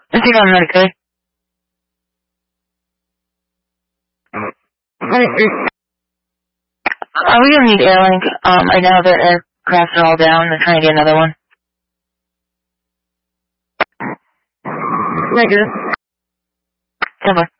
I think I'm not okay. Are we gonna need Airlink? I know that aircrafts are all down. They're trying to get another one. Negative. Over.